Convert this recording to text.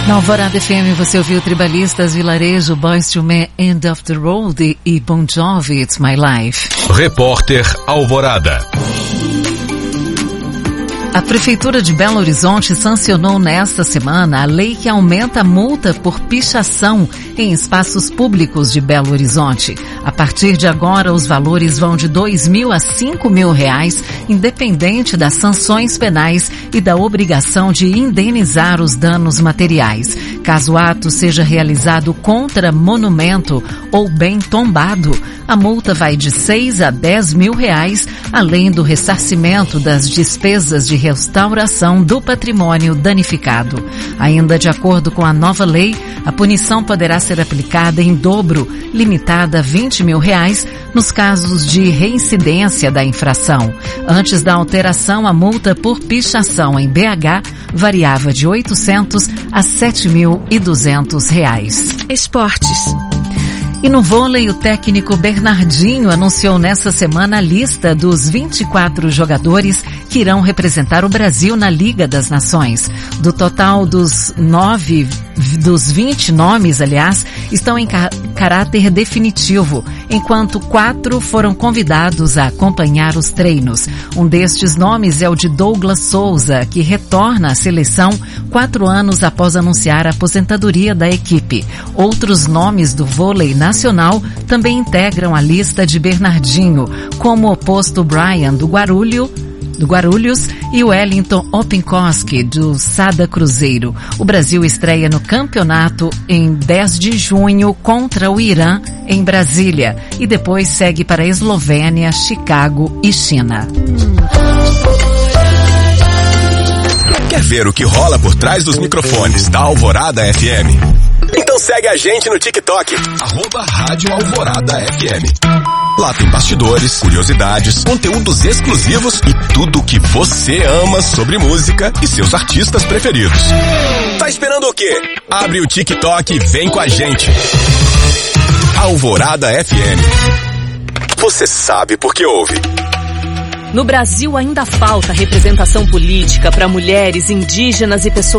Na Alvorada FM você ouviu Tribalistas, Vilarejo, Boyz II Men, End of the Road e Bon Jovi, It's My Life. Repórter Alvorada. A Prefeitura de Belo Horizonte sancionou nesta semana a lei que aumenta a multa por pichação em espaços públicos de Belo Horizonte. A partir de agora, os valores vão de R$2.000 a R$5.000, independente das sanções penais e da obrigação de indenizar os danos materiais. Caso o ato seja realizado contra monumento ou bem tombado, a multa vai de R$6.000 a R$10.000, além do ressarcimento das despesas de restauração do patrimônio danificado. Ainda de acordo com a nova lei, a punição poderá ser aplicada em dobro, limitada a R$20.000 nos casos de reincidência da infração. Antes da alteração, a multa por pichação em BH variava de R$800 a R$7.200. Esportes. E no vôlei, o técnico Bernardinho anunciou nesta semana a lista dos 24 jogadores que irão representar o Brasil na Liga das Nações. Do total dos 20 nomes, estão em caráter definitivo, enquanto 4 foram convidados a acompanhar os treinos. Um destes nomes é o de Douglas Souza, que retorna à seleção 4 anos após anunciar a aposentadoria da equipe. Outros nomes do vôlei nacional também integram a lista de Bernardinho, como o posto Brian do Guarulhos e o Wellington Opinkoski do Sada Cruzeiro. O Brasil estreia no campeonato em 10 de junho contra o Irã em Brasília e depois segue para a Eslovênia, Chicago e China. Quer ver o que rola por trás dos microfones da Alvorada FM? Então segue a gente no TikTok, @Rádio Alvorada FM. Lá tem bastidores, curiosidades, conteúdos exclusivos e tudo o que você ama sobre música e seus artistas preferidos. Tá esperando o quê? Abre o TikTok e vem com a gente. Alvorada FM. Você sabe por que ouve. No Brasil ainda falta representação política para mulheres, indígenas e pessoas